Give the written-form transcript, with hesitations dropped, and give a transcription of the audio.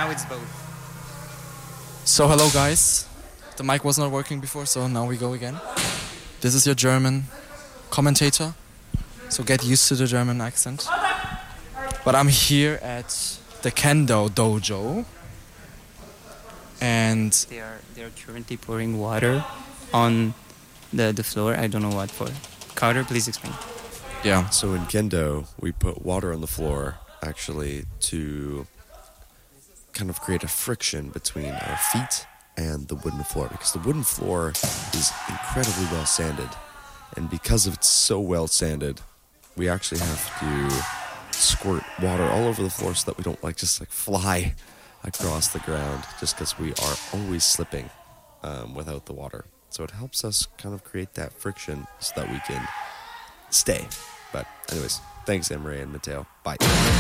now it's both. So hello guys, the mic was not working before, so now we go again. This is your German commentator, so get used to the German accent. But I'm here at the Kendo Dojo, and They are currently pouring water on the floor. I don't know what for. Carter, please explain. yeah, So in Kendo, we put water on the floor actually to kind of create a friction between our feet and the wooden floor, because the wooden floor is incredibly well sanded. And because it's so well sanded, we actually have to squirt water all over the floor so that we don't just fly across the ground, just because we are always slipping without the water. So it helps us kind of create that friction so that we can stay. But anyways, thanks Emery and Mateo. Bye.